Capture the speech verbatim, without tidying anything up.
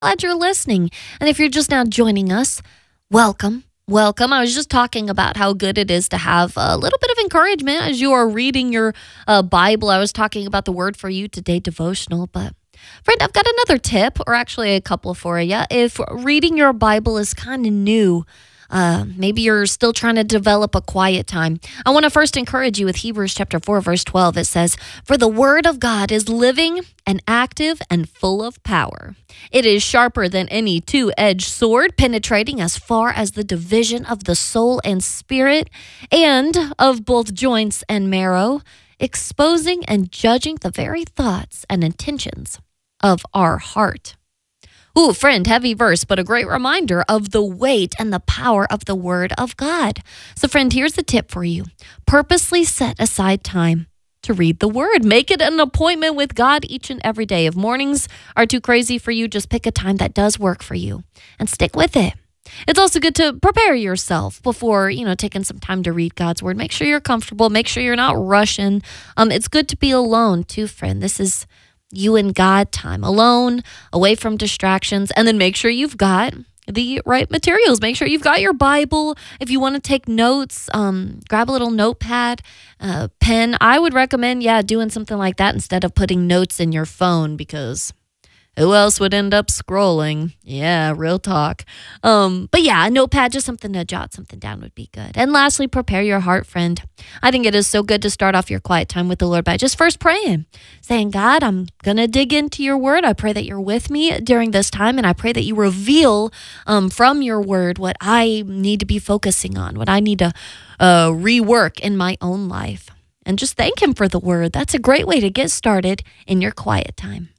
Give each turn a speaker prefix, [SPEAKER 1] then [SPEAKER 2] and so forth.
[SPEAKER 1] Glad you're listening. And if you're just now joining us, welcome. Welcome. I was just talking about how good it is to have a little bit of encouragement as you are reading your uh, Bible. I was talking about the Word for You Today devotional, but friend, I've got another tip, or actually a couple for you. If reading your Bible is kind of new, uh, maybe you're still trying to develop a quiet time, I want to first encourage you with Hebrews chapter four, verse twelve. It says, "For the word of God is living and active and full of power. It is sharper than any two-edged sword, penetrating as far as the division of the soul and spirit, and of both joints and marrow, exposing and judging the very thoughts and intentions of our heart." Ooh, friend, heavy verse, but a great reminder of the weight and the power of the Word of God. So, friend, here's the tip for you. Purposely set aside time to read the Word. Make it an appointment with God each and every day. If mornings are too crazy for you, just pick a time that does work for you and stick with it. It's also good to prepare yourself before, you know, taking some time to read God's Word. Make sure you're comfortable. Make sure you're not rushing. Um, it's good to be alone too, friend. This is you and God time, alone, away from distractions, and then make sure you've got the right materials. Make sure you've got your Bible. If you want to take notes, um, grab a little notepad, uh, pen. I would recommend, yeah, doing something like that instead of putting notes in your phone, because who else would end up scrolling? Yeah, real talk. Um, but yeah, a notepad, just something to jot something down would be good. And lastly, prepare your heart, friend. I think it is so good to start off your quiet time with the Lord by just first praying, saying, "God, I'm going to dig into your word. I pray that you're with me during this time, and I pray that you reveal um, from your word what I need to be focusing on, what I need to uh, rework in my own life." And just thank him for the word. That's a great way to get started in your quiet time.